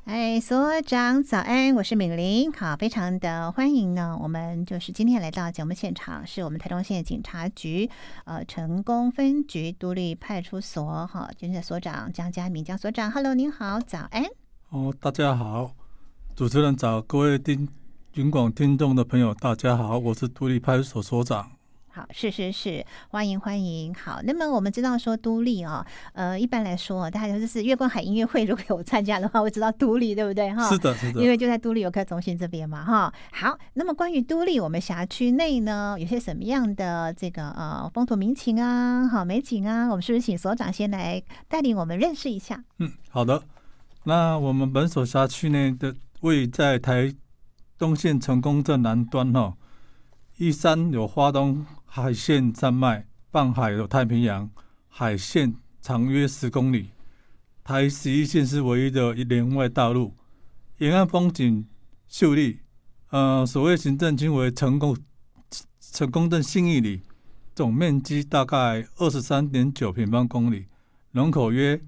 哎，所长早安，我是敏玲。好，非常的欢迎呢。我们就是今天来到节目现场，是我们台中县警察局成功分局都立派出所今天的所长江嘉明江所长 ，Hello， 您好，早安。 大家好，主持人早，各位云广听众的朋友，大家好，我是都立派出所所长。 好，是，欢迎。好，那么我们知道说都立一般来说，大家就是月光海音乐会，如果有参加的话，会知道都立，对不对是的， 因为就在都立游客中心这边嘛好，那么关于都立，我们辖区内呢有些什么样的这个风土民情啊，美景啊，我们是不是请所长先来带领我们认识一下？ 好的。那我们本所辖区内的位在台东县成功镇南端依山有花东海线山脉，傍海有太平洋，海线长约10公里，台11县市唯一的连外道路，沿岸风景秀丽。所谓行政区为成功镇信义里，总面积大概23.9平方公里，人口约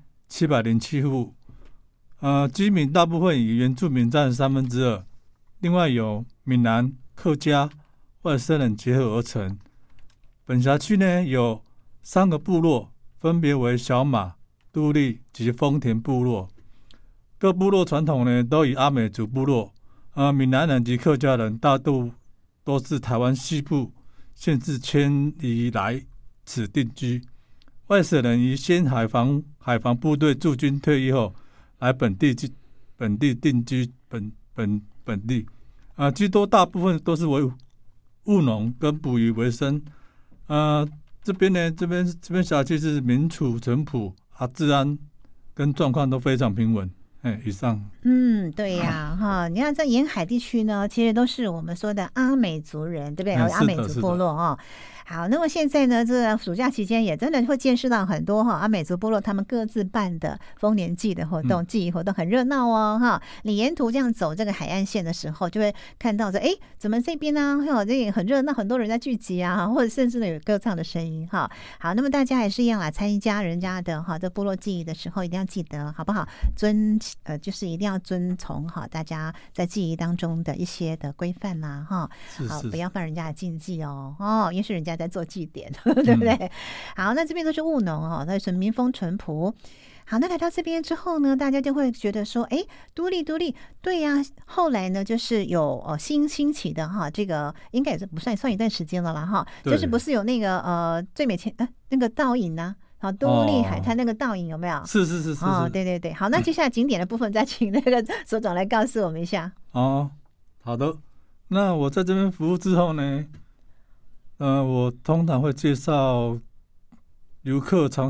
707户。居民大部分以原住民占2/3，另外有闽南、客家、外省人结合而成。本辖区呢有3个部落，分别为小马、都立及丰田部落。各部落传统呢都以阿美族部落，闽南人及客家人大多都是台湾西部县市迁移来此定居。外省人以先海防部队驻军退役后，来本地定居本地。居多大部分都是为务农跟捕鱼为生。这边辖区是民主淳朴，治安跟状况都非常平稳。以上。 对呀，你看在沿海地区呢，其实都是我们说的阿美族人，对不对？阿美族部落好，那么现在呢，这个暑假期间也真的会见识到很多阿美族部落他们各自办的丰年祭的活动、祭仪活动，很热闹你沿途这样走这个海岸线的时候，就会看到怎么这边呢这很热闹，很多人在聚集或者甚至有歌唱的声音好，那么大家还是一样参加人家的这部落祭仪的时候，一定要记得好不好？就是一定要遵从大家在祭仪当中的一些的规范不要犯人家的禁忌因为是人家在做祭典对不对？好，那这边都是务农那是民风淳朴。好，那来到这边之后呢，大家就会觉得说都立对呀。后来呢就是有新兴起的这个应该也是不算一段时间了啦就是不是有那个最美前那个倒影呢都立海滩那个倒影有没有？ 是对。好，那接下来景点的部分再请那个所长来告诉我们一下。 好的。那我在这边服务之后呢，我通常会介绍游客常